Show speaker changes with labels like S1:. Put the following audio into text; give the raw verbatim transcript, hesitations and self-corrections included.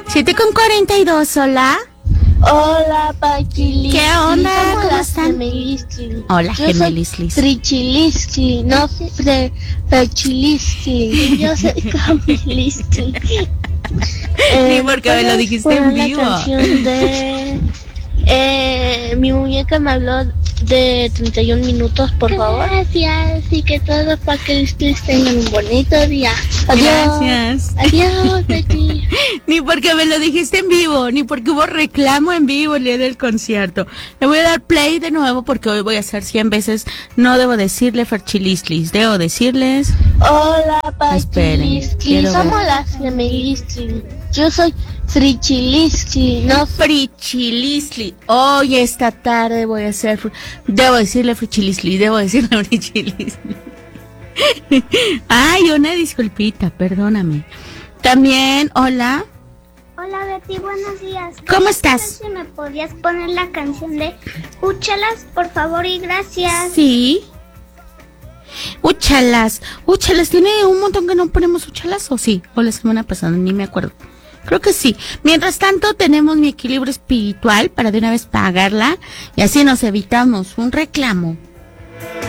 S1: siete con cuarenta y dos, hola.
S2: Hola, Pachilisti.
S1: ¿Qué onda?
S2: Somos
S1: ¿Cómo
S2: las
S1: están?
S2: Gemelisli.
S1: Hola,
S2: Yo soy
S1: Gemelislis.
S2: Frichilisti, no Fre- Frechilisti. Yo soy Camilisti.
S1: Ni porque me lo dijiste en
S2: La
S1: vivo.
S2: canción de... Eh, mi muñeca me habló de treinta y un minutos, por favor. Gracias, y que todos Pachilisti tengan un bonito día. Adiós.
S1: Gracias.
S2: Adiós, Betty.
S1: Ni porque me lo dijiste en vivo, ni porque hubo reclamo en vivo el día del concierto. Le voy a dar play de nuevo porque hoy voy a hacer cien veces. No debo decirle Ferchilislis, debo decirles...
S2: Hola,
S1: Esperen,
S2: Pachilisti.
S1: quiero
S2: Somos
S1: ver.
S2: las Gemelisti. Yo soy Frichilisti, no
S1: Frichilisli. Hoy esta tarde voy a hacer... fr- Debo decirle Frichilisli, debo decirle Frichilisli. Ay, una disculpita, perdóname. También, hola.
S3: Hola Betty, buenos días.
S1: ¿Cómo
S3: Quería
S1: estás?
S3: saber Si me podías poner la canción de Úchalas, por favor y gracias.
S1: Sí. Úchalas. Úchalas, tiene un montón que no ponemos úchalas, ¿o sí? O la semana pasada, ni me acuerdo. Creo que sí. Mientras tanto, tenemos mi equilibrio espiritual para de una vez pagarla y así nos evitamos un reclamo.